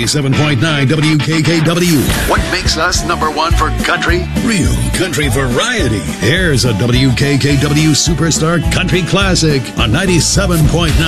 97.9 WKKW. What makes us number one for country? Real country variety. Here's a WKKW Superstar Country Classic on 97.9